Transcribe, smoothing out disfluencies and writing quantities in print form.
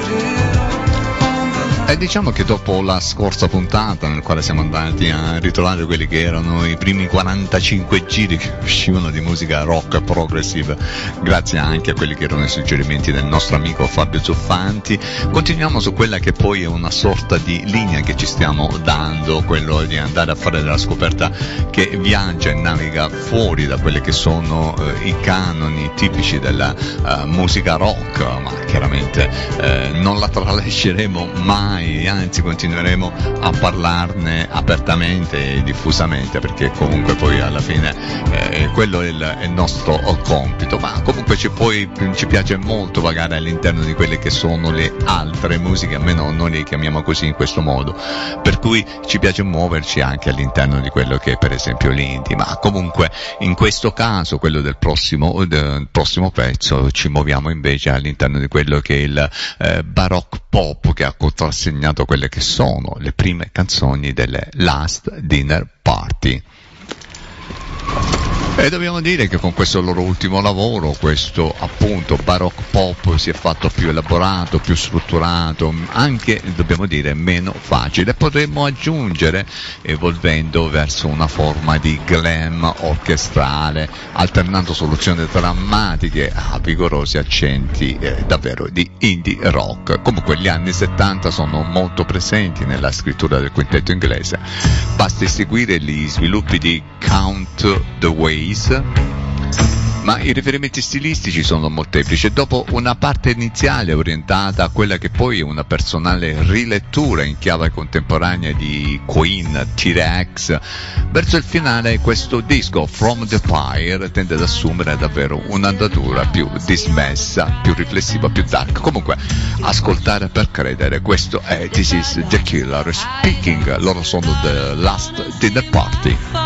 E diciamo che dopo la scorsa puntata, nel quale siamo andati a ritrovare quelli che erano i primi 45 giri che uscivano di musica rock progressive, grazie anche a quelli che erano i suggerimenti del nostro amico Fabio Zuffanti, continuiamo su quella che poi è una sorta di linea che ci stiamo dando, quello di andare a fare della scoperta che viaggia e naviga fuori da quelli che sono i canoni tipici della musica rock, ma chiaramente non la tralasceremo mai, anzi continueremo a parlarne apertamente e diffusamente, perché comunque poi alla fine quello è il nostro compito, ma comunque ci piace molto vagare all'interno di quelle che sono le altre musiche, almeno noi le chiamiamo così in questo modo, per cui ci piace muoverci anche all'interno di quello che è per esempio l'indie, ma comunque in questo caso, quello del prossimo pezzo, ci muoviamo invece all'interno di quello che è il baroque pop, che ha contrassegnato quelle che sono le prime canzoni delle Last Dinner Party. E dobbiamo dire che con questo loro ultimo lavoro, questo appunto baroque pop, si è fatto più elaborato, più strutturato, anche dobbiamo dire meno facile. Potremmo aggiungere, evolvendo verso una forma di glam orchestrale, alternando soluzioni drammatiche a vigorosi accenti davvero di indie rock. Comunque gli anni 70 sono molto presenti nella scrittura del quintetto inglese. Basti seguire gli sviluppi di Count the Ways, ma i riferimenti stilistici sono molteplici. Dopo una parte iniziale orientata a quella che poi è una personale rilettura in chiave contemporanea di Queen, T-Rex, verso il finale questo disco From the Fire tende ad assumere davvero un'andatura più dismessa, più riflessiva, più dark. Comunque, ascoltare per credere, questo è This is the Killer Speaking, loro sono The Last Dinner Party.